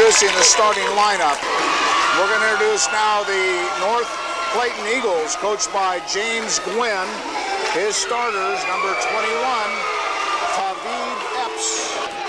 introducing the starting lineup. We're going to introduce now the North Clayton Eagles, coached by James Gwynn. His starters, number 21, Tavid Epps.